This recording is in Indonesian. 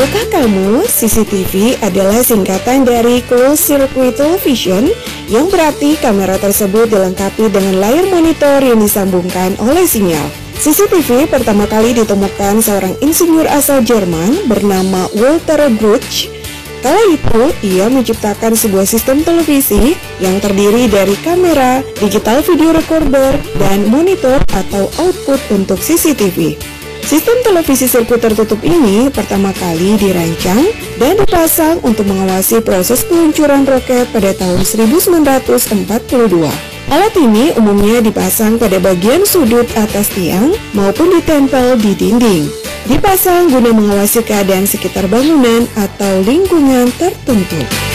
Tahukah kamu, CCTV adalah singkatan dari Closed Circuit Television, yang berarti kamera tersebut dilengkapi dengan layar monitor yang disambungkan oleh sinyal. CCTV pertama kali ditemukan seorang insinyur asal Jerman bernama Walter Bruch. Kala itu, ia menciptakan sebuah sistem televisi yang terdiri dari kamera, digital video recorder, dan monitor atau output untuk CCTV. Sistem televisi sirkuit tertutup ini pertama kali dirancang dan dipasang untuk mengawasi proses peluncuran roket pada tahun 1942. Alat ini umumnya dipasang pada bagian sudut atas tiang maupun ditempel di dinding. Dipasang guna mengawasi keadaan sekitar bangunan atau lingkungan tertentu.